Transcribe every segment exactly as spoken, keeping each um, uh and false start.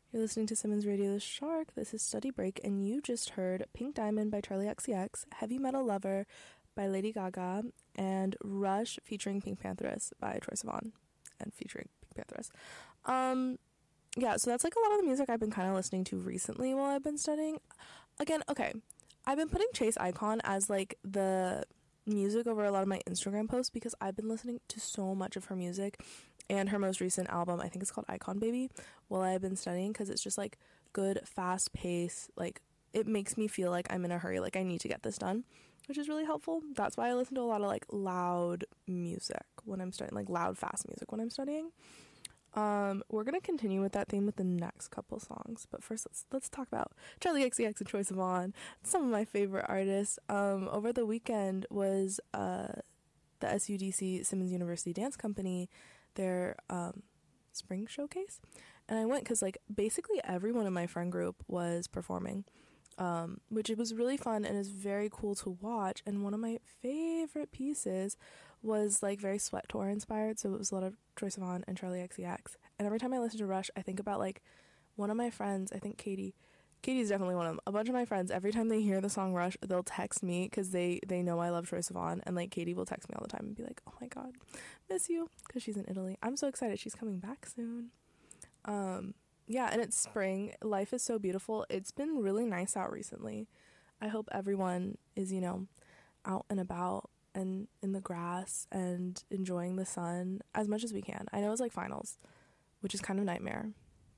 You're listening to Simmons Radio The Shark. This is Study Break, and you just heard Pink Diamond by Charlie X C X, Heavy Metal Lover by Lady Gaga, and Rush featuring Pink Pantheress by Troye Sivan, and featuring Pink Pantheress. Um, yeah, so that's like a lot of the music I've been kind of listening to recently while I've been studying. Again, okay, I've been putting Chase Icon as like the music over a lot of my Instagram posts because I've been listening to so much of her music. And her most recent album, I think it's called Icon Baby, while I've been studying, because it's just like good, fast pace. Like, it makes me feel like I'm in a hurry, like I need to get this done, which is really helpful. That's why I listen to a lot of like loud music when I'm studying, like loud, fast music when I'm studying. Um, we're gonna continue with that theme with the next couple songs, but first let's let's talk about Charlie X C X and Troye Sivan, some of my favorite artists. Um, over the weekend was uh the S U D C Simmons University Dance Company, their um, spring showcase, and I went because like basically everyone in my friend group was performing, um, which it was really fun and is very cool to watch. And one of my favorite pieces was like very Sweat Tour inspired, so it was a lot of Troye Sivan and Charli X C X. And every time I listen to Rush, I think about like one of my friends, I think Katie. Katie's definitely one of them. A bunch of my friends, every time they hear the song Rush, they'll text me because they, they know I love Troye Sivan, and like Katie will text me all the time and be like, oh my god, miss you, because she's in Italy. I'm so excited she's coming back soon. Um, yeah, and it's spring. Life is so beautiful. It's been really nice out recently. I hope everyone is, you know, out and about and in the grass and enjoying the sun as much as we can. I know it's like finals, which is kind of a nightmare.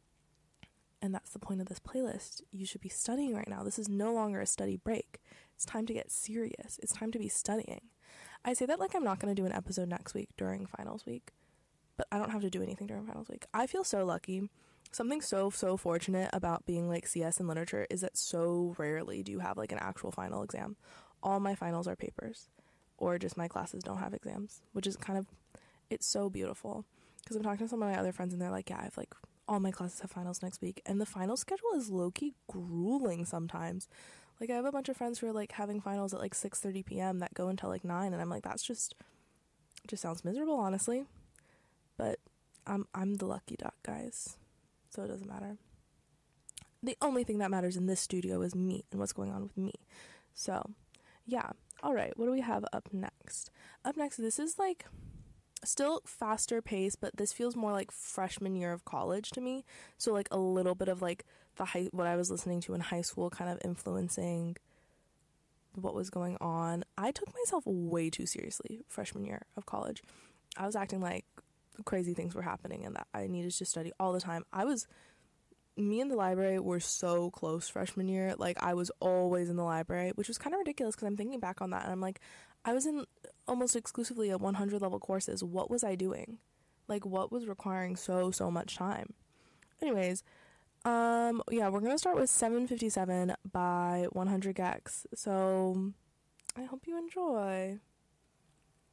And that's the point of this playlist. You should be studying right now. This is no longer a study break. It's time to get serious. It's time to be studying. I say that like I'm not going to do an episode next week during finals week, but I don't have to do anything during finals week. I feel so lucky. Something so, so fortunate about being like C S in literature is that so rarely do you have like an actual final exam. All my finals are papers, or just my classes don't have exams, which is kind of, it's so beautiful. Because I'm talking to some of my other friends and they're like, yeah, I've like, all my classes have finals next week, and the final schedule is low-key grueling sometimes. Like, I have a bunch of friends who are like having finals at like six thirty p.m. that go until like nine, and I'm like, that's just just sounds miserable, honestly. But I'm I'm the lucky duck, guys, so it doesn't matter. The only thing that matters in this studio is me and what's going on with me. So yeah, all right, what do we have up next? Up next, this is like still faster pace, but this feels more like freshman year of college to me. So like a little bit of like the high, what I was listening to in high school kind of influencing what was going on. I took myself way too seriously freshman year of college. I was acting like crazy things were happening and that I needed to study all the time. I was, me and the library were so close freshman year. Like I was always in the library, which was kind of ridiculous because I'm thinking back on that and I'm like, I was in almost exclusively at one hundred level courses. What was I doing? Like, what was requiring so, so much time? Anyways, um, yeah, we're going to start with seven fifty-seven by one hundred gecs. So, I hope you enjoy.